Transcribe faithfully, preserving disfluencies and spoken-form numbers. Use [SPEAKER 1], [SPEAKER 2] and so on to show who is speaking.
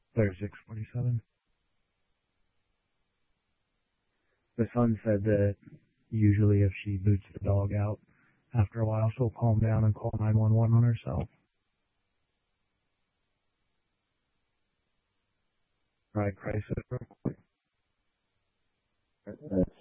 [SPEAKER 1] thirty-six forty-seven. The son said that usually if she boots the dog out, after a while she'll calm down and call nine one one on herself. Right, crisis real quick.
[SPEAKER 2] That's